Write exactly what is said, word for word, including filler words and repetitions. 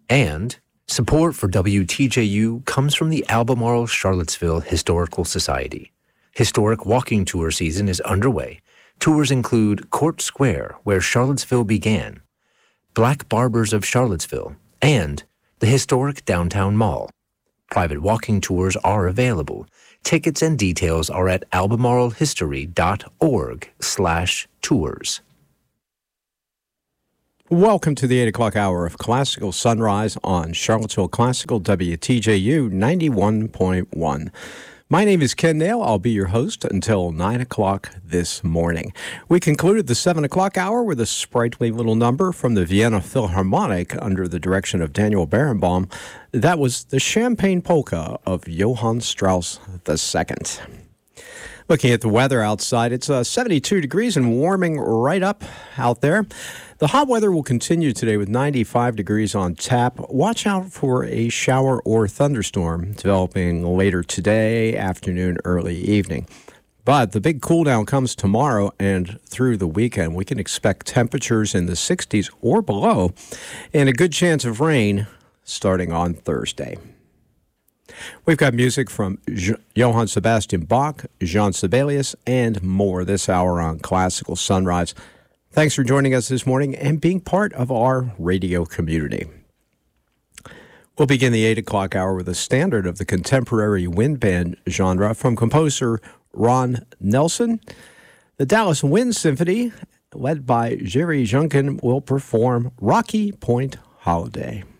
And support for W T J U comes from the Albemarle Charlottesville Historical Society. Historic walking tour season is underway. Tours include Court Square, where Charlottesville began, Black Barbers of Charlottesville, and the historic Downtown Mall. Private walking tours are available. Tickets and details are at albemarlehistory.org slash tours. Welcome to the eight o'clock hour of Classical Sunrise on Charlottesville Classical W T J U ninety-one point one. My name is Ken Nail. I'll be your host until nine o'clock this morning. We concluded the seven o'clock hour with a sprightly little number from the Vienna Philharmonic under the direction of Daniel Barenboim. That was the Champagne Polka of Johann Strauss the Second. Looking at the weather outside, it's uh, seventy-two degrees and warming right up out there. The hot weather will continue today with ninety-five degrees on tap. Watch out for a shower or thunderstorm developing later today, afternoon, early evening. But the big cool down comes tomorrow and through the weekend. We can expect temperatures in the sixties or below and a good chance of rain starting on Thursday. We've got music from Johann Sebastian Bach, Jean Sibelius, and more this hour on Classical Sunrise. Thanks for joining us this morning and being part of our radio community. We'll begin the eight o'clock hour with a standard of the contemporary wind band genre from composer Ron Nelson. The Dallas Wind Symphony, led by Jerry Junkin, will perform Rocky Point Holiday.